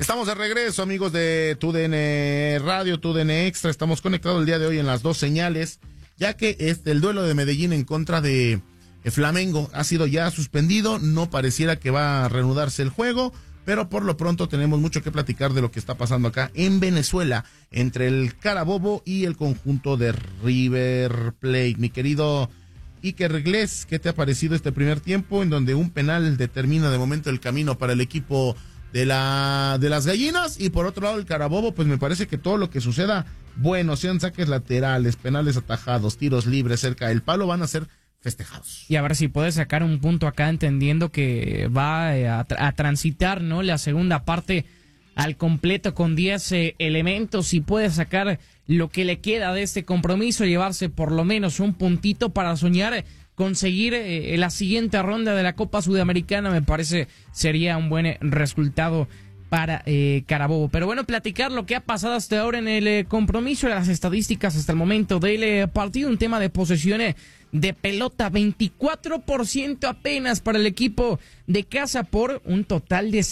Estamos de regreso, amigos de TUDN Radio, TUDN Extra. Estamos conectados el día de hoy en las dos señales, ya que el duelo de Medellín en contra de Flamengo ha sido ya suspendido. No pareciera que va a reanudarse el juego, pero por lo pronto tenemos mucho que platicar de lo que está pasando acá en Venezuela entre el Carabobo y el conjunto de River Plate. Mi querido Iker Reglés, ¿qué te ha parecido este primer tiempo en donde un penal determina de momento el camino para el equipo de las gallinas? Y por otro lado el Carabobo, pues me parece que todo lo que suceda, bueno, sean saques laterales, penales atajados, tiros libres cerca del palo, van a ser festejados. Y a ver si puede sacar un punto acá, entendiendo que va a transitar, ¿no?, la segunda parte al completo con 10 elementos, y puede sacar lo que le queda de este compromiso, llevarse por lo menos un puntito para soñar conseguir la siguiente ronda de la Copa Sudamericana. Me parece sería un buen resultado para Carabobo. Pero bueno, platicar lo que ha pasado hasta ahora en el compromiso, las estadísticas hasta el momento del partido. Un tema de posesiones de pelota, 24% apenas para el equipo de casa por un total de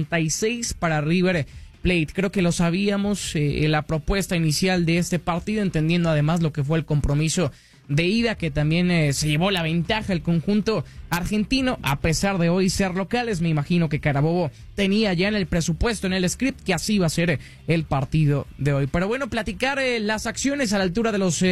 76 para River Plate. Creo que lo sabíamos, la propuesta inicial de este partido, entendiendo además lo que fue el compromiso de ida, que también se llevó la ventaja el conjunto argentino, a pesar de hoy ser locales. Me imagino que Carabobo tenía ya en el presupuesto, en el script, que así va a ser el partido de hoy. Pero bueno, platicar las acciones a la altura de los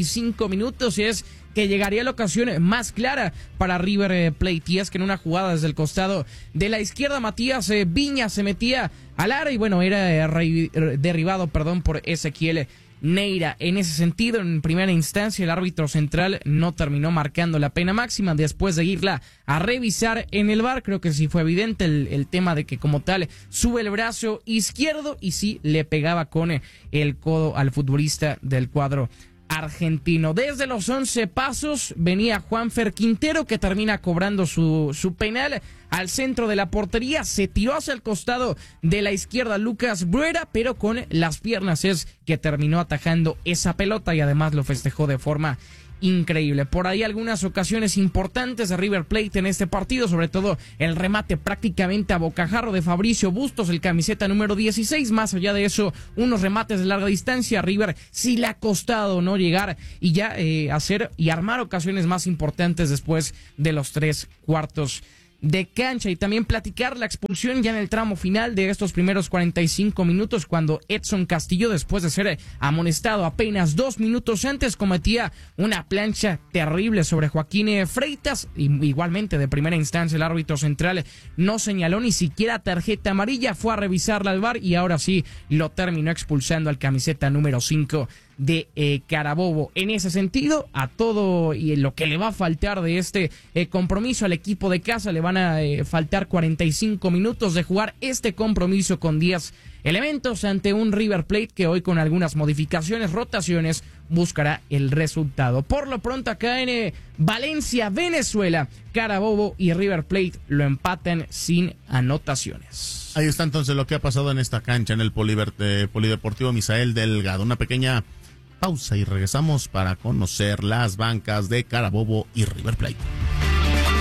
25 minutos, y es que llegaría la ocasión más clara para River Plate, y es que en una jugada desde el costado de la izquierda, Matías Viña se metía al área y bueno, era derribado por Ezequiel Neira. En ese sentido, en primera instancia, el árbitro central no terminó marcando la pena máxima. Después de irla a revisar en el VAR, creo que sí fue evidente el tema de que como tal sube el brazo izquierdo y sí le pegaba con el codo al futbolista del cuadro argentino. Desde los 11 pasos venía Juanfer Quintero, que termina cobrando su penal al centro de la portería. Se tiró hacia el costado de la izquierda Lucas Bruera, pero con las piernas es que terminó atajando esa pelota, y además lo festejó de forma increíble. Por ahí algunas ocasiones importantes de River Plate en este partido, sobre todo el remate prácticamente a bocajarro de Fabricio Bustos, el camiseta número 16. Más allá de eso, unos remates de larga distancia. River sí le ha costado no llegar y ya hacer y armar ocasiones más importantes después de los 3 cuartos de cancha. Y también platicar la expulsión ya en el tramo final de estos primeros 45 minutos, cuando Edson Castillo, después de ser amonestado apenas 2 minutos antes, cometía una plancha terrible sobre Joaquín Freitas. Y igualmente, de primera instancia, el árbitro central no señaló ni siquiera tarjeta amarilla, fue a revisarla al VAR y ahora sí lo terminó expulsando al camiseta número 5 de Carabobo. En ese sentido, a todo y lo que le va a faltar de este compromiso al equipo de casa, le van a faltar 45 minutos de jugar este compromiso con 10 elementos ante un River Plate que hoy, con algunas modificaciones, rotaciones, buscará el resultado. Por lo pronto, acá en Valencia, Venezuela, Carabobo y River Plate lo empatan sin anotaciones. Ahí está entonces lo que ha pasado en esta cancha en el Polideportivo Misael Delgado. Una pequeña pausa y regresamos para conocer las bancas de Carabobo y River Plate.